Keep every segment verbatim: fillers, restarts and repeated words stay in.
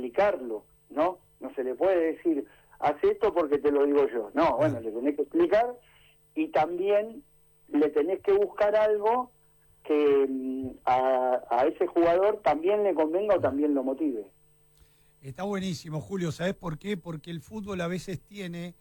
explicarlo, ¿no? No se le puede decir, haz esto porque te lo digo yo. No, bueno, le tenés que explicar y también le tenés que buscar algo que mm, a, a ese jugador también le convenga o también lo motive. Está buenísimo, Julio. ¿Sabés por qué? Porque el fútbol a veces tiene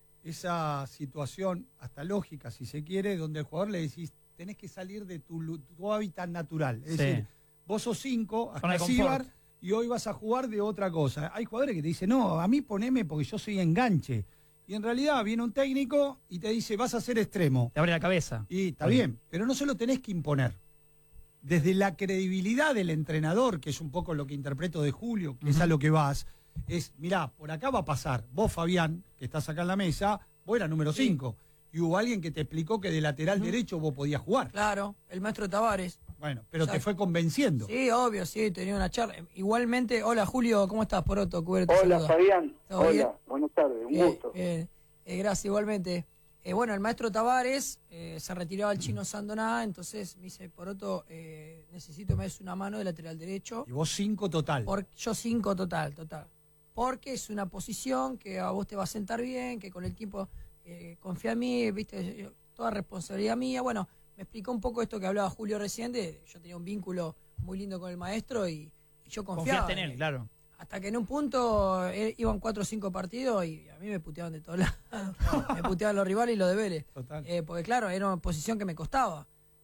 esa situación, hasta lógica, si se quiere, donde al jugador le decís, tenés que salir de tu, tu hábitat natural. Es sí. decir, vos sos cinco, hasta Cibar, y hoy vas a jugar de otra cosa. Hay jugadores que te dicen, no, a mí poneme porque yo soy enganche. Y en realidad viene un técnico y te dice, vas a ser extremo. Te abre la cabeza. Y está bien, bien, pero no se lo tenés que imponer. Desde la credibilidad del entrenador, que es un poco lo que interpreto de Julio, que uh-huh. es a lo que vas, es, mirá, por acá va a pasar. Vos, Fabián, que estás acá en la mesa, vos eras número cinco. Sí. Y hubo alguien que te explicó que de lateral uh-huh. derecho vos podías jugar. Claro, el maestro Tavares. Bueno, pero Exacto. te fue convenciendo. Sí, obvio, sí, tenía una charla. Igualmente, hola Julio, ¿cómo estás, Poroto? Cubierto, hola, saluda. Fabián. Hola, bien? buenas tardes, un eh, gusto. Eh, eh, gracias, igualmente. Eh, bueno, el maestro Tavares eh, se retiró al Chino Sandoná, entonces me dice, Poroto, eh, necesito que me des una mano de lateral derecho. Y vos cinco total. Por, yo cinco total, total. Porque es una posición que a vos te va a sentar bien, que con el tiempo eh, confía en mí, viste, yo, toda responsabilidad mía. Bueno, me explicó un poco esto que hablaba Julio recién, de, yo tenía un vínculo muy lindo con el maestro y, y yo confiaba. Confiaste en él, claro. Hasta que en un punto eh, iban cuatro o cinco partidos y a mí me puteaban de todos lados. Me puteaban los rivales y los de Vélez. Total. Eh, porque claro, era una posición que me costaba.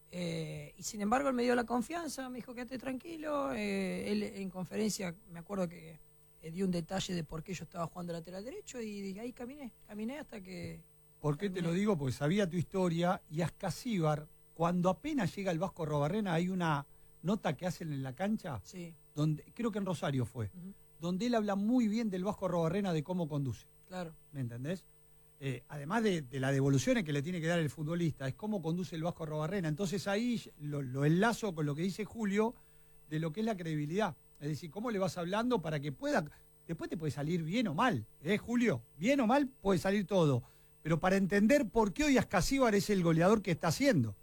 Eh, y sin embargo él me dio la confianza, me dijo quédate tranquilo. Eh, él en conferencia, me acuerdo que eh, dio un detalle de por qué yo estaba jugando lateral derecho y ahí caminé, caminé hasta que... ¿Por qué caminé. te lo digo? Porque sabía tu historia y Ascasíbar, cuando apenas llega el Vasco Arrobarrena, hay una nota que hacen en la cancha, sí. donde creo que en Rosario fue, uh-huh. donde él habla muy bien del Vasco Arrobarrena, de cómo conduce. Claro. ¿Me entendés? Eh, además de, de las devoluciones que le tiene que dar el futbolista, es cómo conduce el Vasco Arrobarrena. Entonces ahí lo, lo enlazo con lo que dice Julio de lo que es la credibilidad. Es decir, cómo le vas hablando para que pueda... Después te puede salir bien o mal, ¿eh, Julio? Bien o mal puede salir todo. Pero para entender por qué hoy Ascasíbar es el goleador que está haciendo.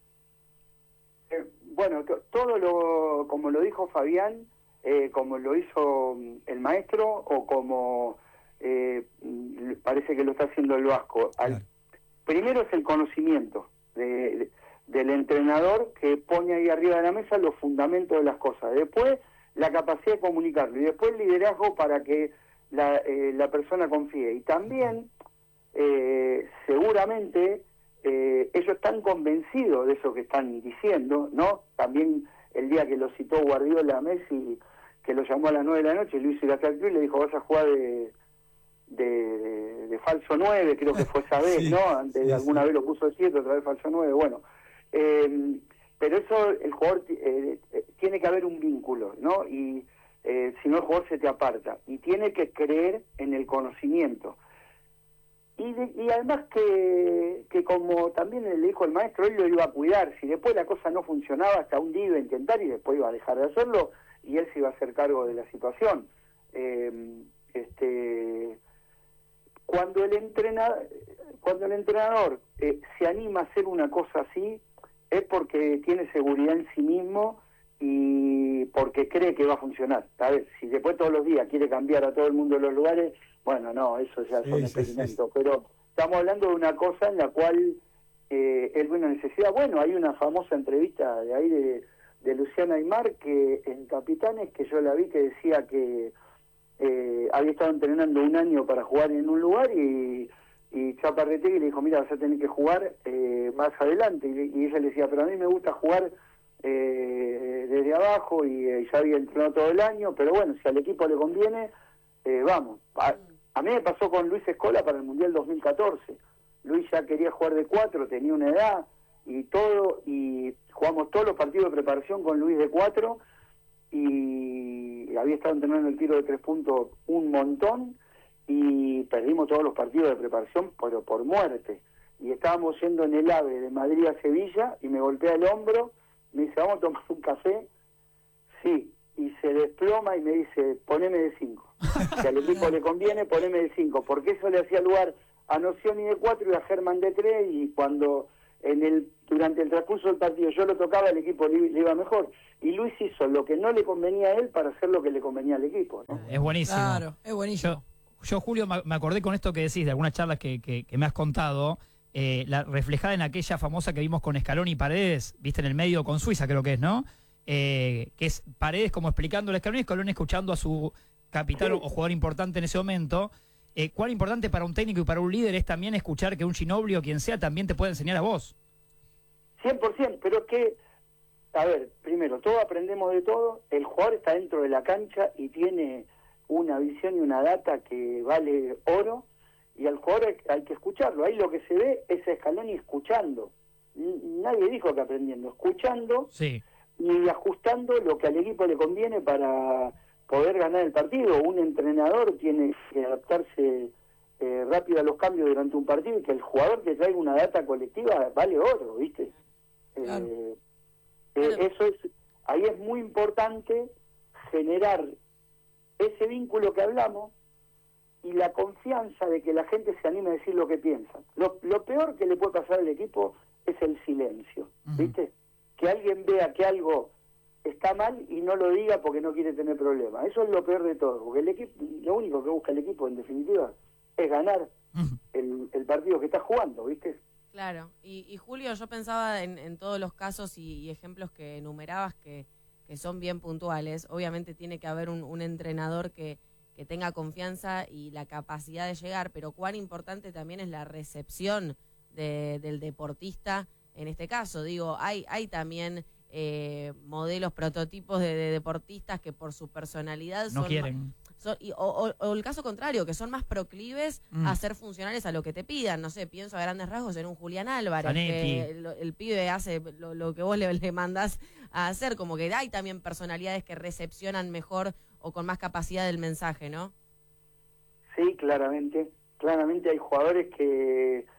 Eh, bueno, to, todo lo, como lo dijo Fabián, eh, como lo hizo el maestro o como eh, parece que lo está haciendo el Vasco. Al, claro. Primero es el conocimiento de, de, del entrenador que pone ahí arriba de la mesa los fundamentos de las cosas. Después la capacidad de comunicarlo y después el liderazgo para que la, eh, la persona confíe. Y también, eh, seguramente, eh, ellos están convencidos de eso que están diciendo, ¿no? También el día que lo citó Guardiola a Messi, que lo llamó a las nueve de la noche, Luis Iracartú, y le dijo, vas a jugar de, de, de, de falso nueve, creo que fue esa vez, sí, ¿no? Antes sí, alguna sí. vez lo puso de siete, otra vez falso nueve, bueno. Eh, pero eso, el jugador, eh, tiene que haber un vínculo, ¿no? Y eh, si no el jugador se te aparta. Y tiene que creer en el conocimiento. Y, de, y además que, que como también le dijo el maestro, él lo iba a cuidar. Si después la cosa no funcionaba, hasta un día iba a intentar y después iba a dejar de hacerlo y él se iba a hacer cargo de la situación. Eh, este, cuando el entrenador, cuando el entrenador eh, se anima a hacer una cosa así, es porque tiene seguridad en sí mismo y porque cree que va a funcionar. ¿Sabes? Si después todos los días quiere cambiar a todo el mundo en los lugares, bueno, no, eso ya sí, son experimentos. Sí, sí. Pero estamos hablando de una cosa en la cual eh, él ve una necesidad. Bueno, hay una famosa entrevista de ahí de, de Luciana Aymar que en Capitanes, que yo la vi, que decía que eh, había estado entrenando un año para jugar en un lugar y... y Chaparretegui le dijo, mira, vas a tener que jugar eh, más adelante, y, y ella le decía, pero a mí me gusta jugar eh, desde abajo, y eh, ya había entrenado todo el año, pero bueno, si al equipo le conviene, eh, vamos. A, a mí me pasó con Luis Escola para el Mundial dos mil catorce, Luis ya quería jugar de cuatro, tenía una edad, y todo, y jugamos todos los partidos de preparación con Luis de cuatro, y había estado entrenando el tiro de tres puntos un montón, y perdimos todos los partidos de preparación, pero por muerte. Y estábamos yendo en el AVE de Madrid a Sevilla, y me golpea el hombro, me dice, ¿vamos a tomar un café? Sí, y se desploma y me dice, poneme de cinco. Si al equipo le conviene, poneme de cinco, porque eso le hacía lugar a Nocioni de cuatro y a Germán de tres, y cuando en el durante el transcurso del partido yo lo tocaba, el equipo le, le iba mejor. Y Luis hizo lo que no le convenía a él para hacer lo que le convenía al equipo, ¿no? Es buenísimo. Claro, es buenísimo. Yo, yo Julio, me acordé con esto que decís de algunas charlas que, que, que me has contado, eh, la reflejada en aquella famosa que vimos con Scaloni y Paredes, viste, en el medio con Suiza creo que es, ¿no? Eh, que es Paredes como explicando a Scaloni y Scaloni escuchando a su capitán sí. o jugador importante en ese momento. Eh, ¿Cuán importante para un técnico y para un líder es también escuchar que un Ginóbili o quien sea también te puede enseñar a vos? cien por ciento, pero que, a ver, primero, todos aprendemos de todo, el jugador está dentro de la cancha y tiene una visión y una data que vale oro, y al jugador hay, hay que escucharlo. Ahí lo que se ve es a Scaloni escuchando, nadie dijo que aprendiendo, escuchando sí. y ajustando lo que al equipo le conviene para poder ganar el partido. Un entrenador tiene que adaptarse eh, rápido a los cambios durante un partido, y que el jugador que traiga una data colectiva vale oro, ¿viste? Claro. Eh, eh, eso es, ahí es muy importante generar ese vínculo que hablamos y la confianza de que la gente se anime a decir lo que piensa. Lo, lo peor que le puede pasar al equipo es el silencio, ¿viste? Uh-huh. Que alguien vea que algo está mal y no lo diga porque no quiere tener problemas. Eso es lo peor de todo, porque el equipo, lo único que busca el equipo en definitiva es ganar uh-huh. el, el partido que está jugando, ¿viste? Claro, y, y Julio, yo pensaba en, en todos los casos y, y ejemplos que enumerabas que, que son bien puntuales. Obviamente tiene que haber un, un entrenador que, que tenga confianza y la capacidad de llegar, pero cuán importante también es la recepción de, del deportista en este caso. Digo, hay, hay también eh, modelos, prototipos de, de deportistas que por su personalidad no son quieren. Son, y, o, o, o el caso contrario, que son más proclives mm. a ser funcionales a lo que te pidan. No sé, pienso a grandes rasgos en un Julián Álvarez, que el, el pibe hace lo, lo que vos le, le mandás a hacer, como que hay también personalidades que recepcionan mejor o con más capacidad del mensaje, ¿no? Sí, claramente. Claramente hay jugadores que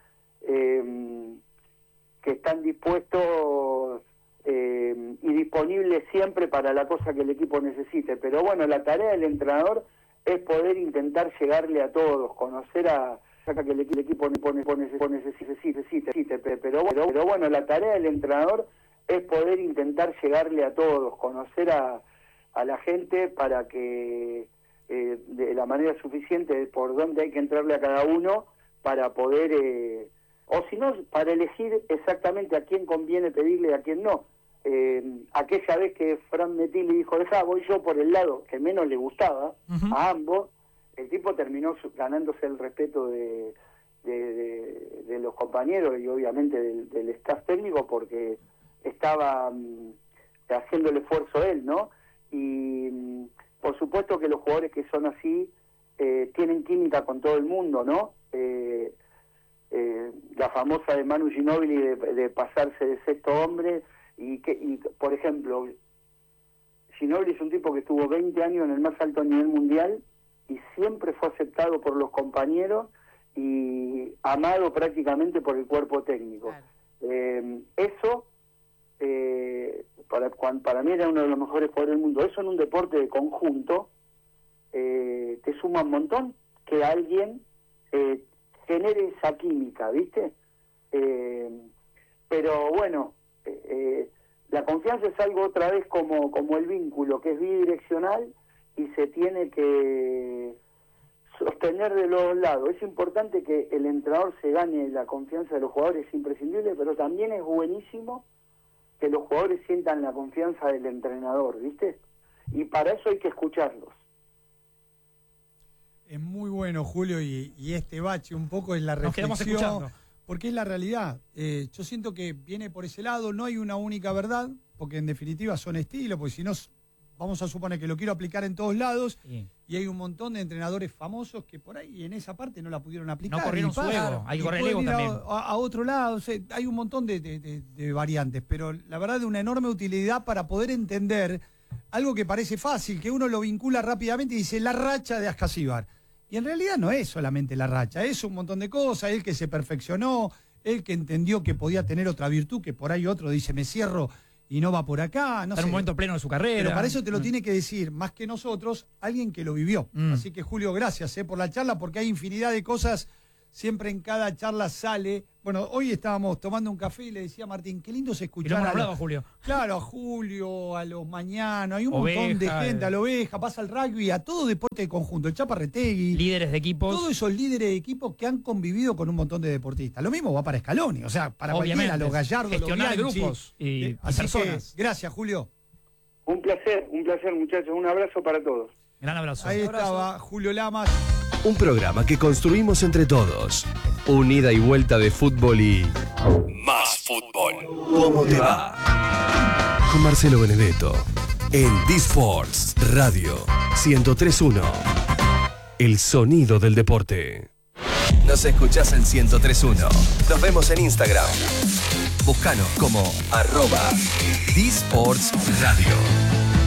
eh, que están dispuestos Eh, y disponible siempre para la cosa que el equipo necesite, pero bueno, la tarea del entrenador es poder intentar llegarle a todos, conocer a que el equipo pone, pone, pone necesite, necesite, pero, pero, pero bueno, la tarea del entrenador es poder intentar llegarle a todos, conocer a, a la gente para que eh, de la manera suficiente por dónde hay que entrarle a cada uno para poder, eh, o si no, para elegir exactamente a quién conviene pedirle y a quién no. Eh, aquella vez que Fran Metilli dijo, dejá, voy yo por el lado que menos le gustaba uh-huh. a ambos, el tipo terminó ganándose el respeto de, de, de, de los compañeros y obviamente del, del staff técnico, porque estaba um, haciendo el esfuerzo él, ¿no? Y um, por supuesto que los jugadores que son así eh, tienen química con todo el mundo, ¿no? Eh, eh, la famosa de Manu Ginóbili de, de pasarse de sexto hombre. Y, que, y por ejemplo, Ginóbili es un tipo que estuvo veinte años en el más alto nivel mundial y siempre fue aceptado por los compañeros y amado prácticamente por el cuerpo técnico. Claro. Eh, eso, eh, para, para mí era uno de los mejores jugadores del mundo. Eso en un deporte de conjunto eh, te suma un montón que alguien eh, genere esa química, ¿viste? Eh, pero bueno... Eh, la confianza es algo otra vez como, como el vínculo, que es bidireccional y se tiene que sostener de los lados. Es importante que el entrenador se gane la confianza de los jugadores, es imprescindible, pero también es buenísimo que los jugadores sientan la confianza del entrenador, ¿viste? Y para eso hay que escucharlos. Es muy bueno, Julio, y, y este bache un poco es la reflexión. Nos quedamos escuchando. Porque es la realidad. Eh, yo siento que viene por ese lado, no hay una única verdad, porque en definitiva son estilos, porque si no, vamos a suponer que lo quiero aplicar en todos lados, sí. Y hay un montón de entrenadores famosos que por ahí en esa parte no la pudieron aplicar. No corrieron su ego, hay que correr el ego también. A, a otro lado, o sea, hay un montón de, de, de, de variantes, pero la verdad de una enorme utilidad para poder entender algo que parece fácil, que uno lo vincula rápidamente y dice la racha de Ascasíbar. Y en realidad no es solamente la racha, es un montón de cosas, él que se perfeccionó, él que entendió que podía tener otra virtud, que por ahí otro dice me cierro y no va por acá. No Está sé. en un momento pleno de su carrera. Pero para eso te lo mm. tiene que decir, más que nosotros, alguien que lo vivió. Mm. Así que Julio, gracias eh, por la charla, porque hay infinidad de cosas siempre en cada charla sale. Bueno, hoy estábamos tomando un café y le decía a Martín, qué lindo se escuchar. Y a hablaba, Julio. Claro, a Julio, a los Mañanos, hay un Oveja, montón de gente, eh. a la Oveja, pasa al rugby, a todo deporte de conjunto, el Chaparretegui. Líderes de equipos. Todos esos líderes de equipos que han convivido con un montón de deportistas. Lo mismo va para Scaloni, o sea, para Obviamente, cualquiera, los Gallardo, los gestionar Bianchi. grupos y, Eh, y Así personas. que, gracias, Julio. Un placer, un placer, muchachos. Un abrazo para todos. Gran abrazo. Ahí abrazo. estaba Julio Lamas. Un programa que construimos entre todos. Un ida y vuelta de fútbol y... más fútbol. ¿Cómo te va? Con Marcelo Benedetto. En D-Sports Radio ciento tres punto uno. El sonido del deporte. Nos escuchás en ciento tres punto uno. Nos vemos en Instagram. Búscanos como arroba D-Sports Radio.